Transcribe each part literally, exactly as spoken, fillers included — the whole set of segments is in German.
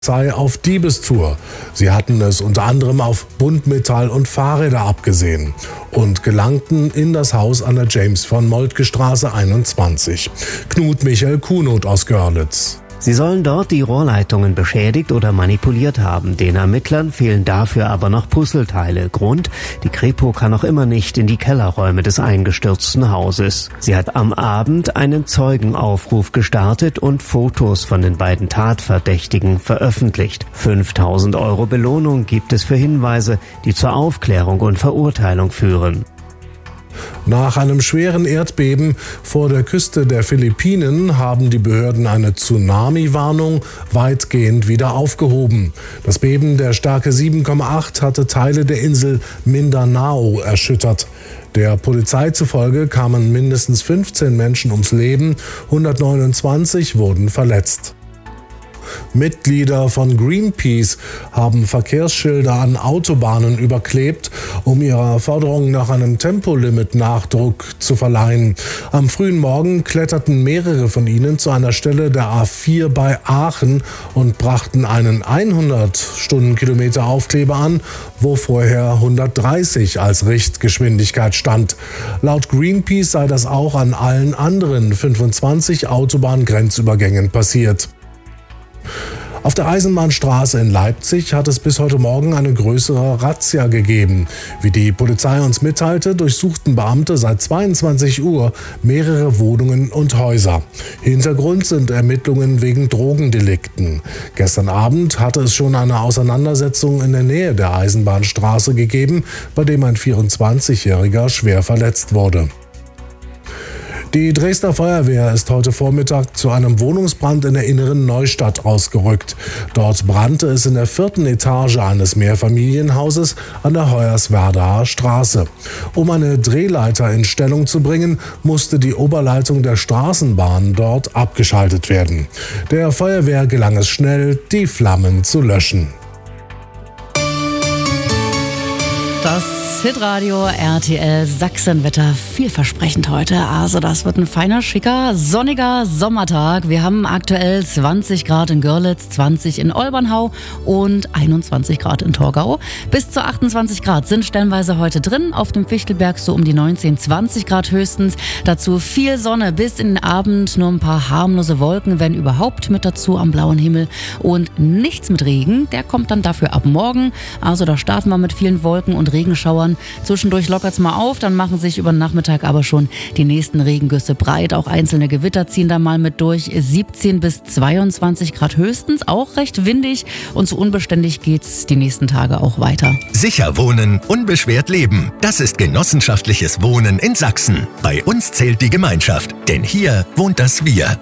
sei auf Diebestour. Sie hatten es unter anderem auf Buntmetall und Fahrräder abgesehen und gelangten in das Haus an der James-von-Moltke-Straße einundzwanzig. Knut Michael Kuhnot aus Görlitz. Sie sollen dort die Rohrleitungen beschädigt oder manipuliert haben. Den Ermittlern fehlen dafür aber noch Puzzleteile. Grund: die Kripo kann noch immer nicht in die Kellerräume des eingestürzten Hauses. Sie hat am Abend einen Zeugenaufruf gestartet und Fotos von den beiden Tatverdächtigen veröffentlicht. fünftausend Euro Belohnung gibt es für Hinweise, die zur Aufklärung und Verurteilung führen. Nach einem schweren Erdbeben vor der Küste der Philippinen haben die Behörden eine Tsunami-Warnung weitgehend wieder aufgehoben. Das Beben der Stärke sieben Komma acht hatte Teile der Insel Mindanao erschüttert. Der Polizei zufolge kamen mindestens fünfzehn Menschen ums Leben, hundertneunundzwanzig wurden verletzt. Mitglieder von Greenpeace haben Verkehrsschilder an Autobahnen überklebt, um ihrer Forderung nach einem Tempolimit Nachdruck zu verleihen. Am frühen Morgen kletterten mehrere von ihnen zu einer Stelle der A vier bei Aachen und brachten einen hundert Stundenkilometer Aufkleber an, wo vorher hundertdreißig als Richtgeschwindigkeit stand. Laut Greenpeace sei das auch an allen anderen fünfundzwanzig Autobahngrenzübergängen passiert. Auf der Eisenbahnstraße in Leipzig hat es bis heute Morgen eine größere Razzia gegeben. Wie die Polizei uns mitteilte, durchsuchten Beamte seit zweiundzwanzig Uhr mehrere Wohnungen und Häuser. Hintergrund sind Ermittlungen wegen Drogendelikten. Gestern Abend hatte es schon eine Auseinandersetzung in der Nähe der Eisenbahnstraße gegeben, bei dem ein vierundzwanzigjähriger schwer verletzt wurde. Die Dresdner Feuerwehr ist heute Vormittag zu einem Wohnungsbrand in der inneren Neustadt ausgerückt. Dort brannte es in der vierten Etage eines Mehrfamilienhauses an der Hoyerswerdaer Straße. Um eine Drehleiter in Stellung zu bringen, musste die Oberleitung der Straßenbahn dort abgeschaltet werden. Der Feuerwehr gelang es schnell, die Flammen zu löschen. Das Hitradio R T L Sachsenwetter, vielversprechend heute. Also das wird ein feiner, schicker, sonniger Sommertag. Wir haben aktuell zwanzig Grad in Görlitz, zwanzig in Olbernhau und einundzwanzig Grad in Torgau. Bis zu achtundzwanzig Grad sind stellenweise heute drin. Auf dem Fichtelberg so um die neunzehn, zwanzig Grad höchstens. Dazu viel Sonne bis in den Abend, nur ein paar harmlose Wolken, wenn überhaupt, mit dazu am blauen Himmel. Und nichts mit Regen, der kommt dann dafür ab morgen. Also da starten wir mit vielen Wolken und Regenschauern. Zwischendurch lockert es mal auf, dann machen sich über den Nachmittag aber schon die nächsten Regengüsse breit. Auch einzelne Gewitter ziehen da mal mit durch. siebzehn bis zweiundzwanzig Grad höchstens, auch recht windig. Und so unbeständig geht's die nächsten Tage auch weiter. Sicher wohnen, unbeschwert leben. Das ist genossenschaftliches Wohnen in Sachsen. Bei uns zählt die Gemeinschaft, denn hier wohnt das Wir.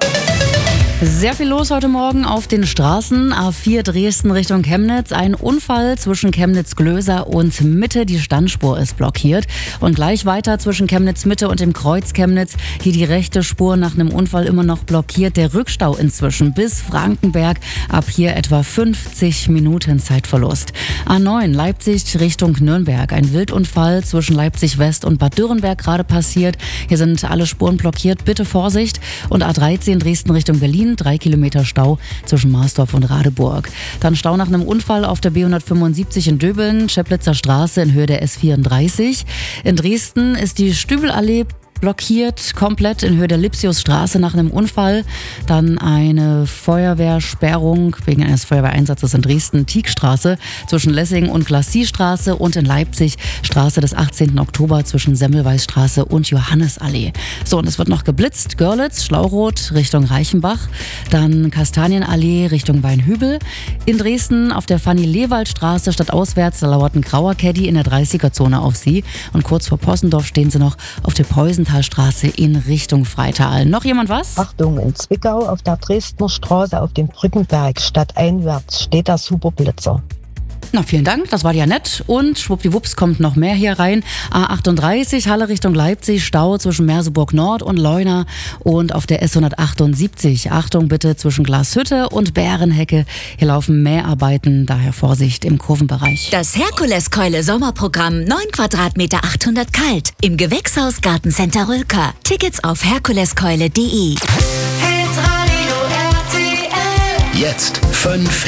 Sehr viel los heute Morgen auf den Straßen. A vier Dresden Richtung Chemnitz. Ein Unfall zwischen Chemnitz-Glöser und Mitte. Die Standspur ist blockiert. Und gleich weiter zwischen Chemnitz-Mitte und dem Kreuz Chemnitz. Hier die rechte Spur nach einem Unfall immer noch blockiert. Der Rückstau inzwischen bis Frankenberg. Ab hier etwa fünfzig Minuten Zeitverlust. A neun Leipzig Richtung Nürnberg. Ein Wildunfall zwischen Leipzig West und Bad Dürrenberg gerade passiert. Hier sind alle Spuren blockiert. Bitte Vorsicht. Und A dreizehn Dresden Richtung Berlin. Drei Kilometer Stau zwischen Marsdorf und Radeburg. Dann Stau nach einem Unfall auf der B hundertfünfundsiebzig in Döbeln, Scheplitzer Straße in Höhe der S vierunddreißig. In Dresden ist die Stübelallee blockiert, komplett in Höhe der Lipsiusstraße nach einem Unfall. Dann eine Feuerwehrsperrung wegen eines Feuerwehreinsatzes in Dresden, Tieckstraße zwischen Lessing und Glacis-Straße und in Leipzig Straße des achtzehnten Oktober zwischen Semmelweisstraße und Johannesallee. So, und es wird noch geblitzt. Görlitz, Schlauroth Richtung Reichenbach, dann Kastanienallee Richtung Weinhübel. In Dresden auf der Fanny-Lewald-Straße stadtauswärts, da lauert ein grauer Caddy in der dreißiger-Zone auf Sie. Und kurz vor Possendorf stehen Sie noch auf der Preußen Straße in Richtung Freital. Noch jemand was? Achtung, in Zwickau auf der Dresdner Straße auf dem Brückenberg stadteinwärts steht der Superblitzer. Na, vielen Dank, das war ja nett. Und schwuppdiwupps kommt noch mehr hier rein. A achtunddreißig, Halle Richtung Leipzig, Stau zwischen Merseburg Nord und Leuna. Und auf der S hundertachtundsiebzig, Achtung bitte, zwischen Glashütte und Bärenhecke. Hier laufen Mäharbeiten, daher Vorsicht im Kurvenbereich. Das Herkuleskeule Sommerprogramm, neun Quadratmeter, achthundert kalt. Im Gewächshaus Gartencenter Rülker. Tickets auf herkuleskeule punkt de. Jetzt fünf